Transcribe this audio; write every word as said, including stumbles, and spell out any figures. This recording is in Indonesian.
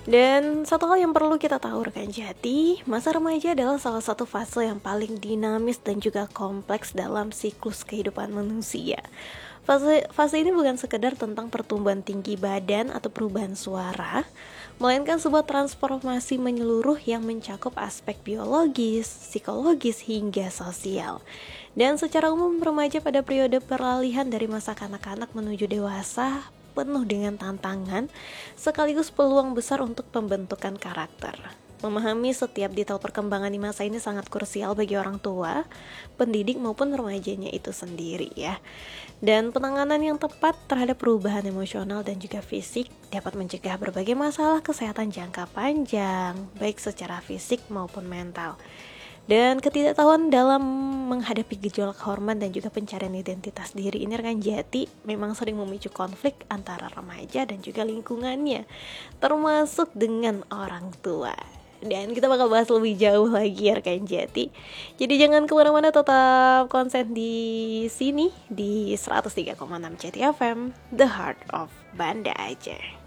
Dan satu hal yang perlu kita tahu rekan Jati, masa remaja adalah salah satu fase yang paling dinamis dan juga kompleks dalam siklus kehidupan manusia. Fase, fase ini bukan sekedar tentang pertumbuhan tinggi badan atau perubahan suara, melainkan sebuah transformasi menyeluruh yang mencakup aspek biologis, psikologis, hingga sosial. Dan secara umum remaja pada periode peralihan dari masa kanak-kanak menuju dewasa penuh dengan tantangan, sekaligus peluang besar untuk pembentukan karakter. Memahami setiap detail perkembangan di masa ini sangat krusial bagi orang tua, pendidik maupun remajanya itu sendiri ya. Dan penanganan yang tepat terhadap perubahan emosional dan juga fisik dapat mencegah berbagai masalah kesehatan jangka panjang, baik secara fisik maupun mental. Dan ketidaktahuan dalam menghadapi gejolak hormon dan juga pencarian identitas diri ini rekan Jati memang sering memicu konflik antara remaja dan juga lingkungannya, termasuk dengan orang tua. Dan kita bakal bahas lebih jauh lagi ya rekan Jati. Jadi jangan kemana-mana, tetap konsen di sini di seratus tiga koma enam Jati F M, The Heart of Banda Aceh.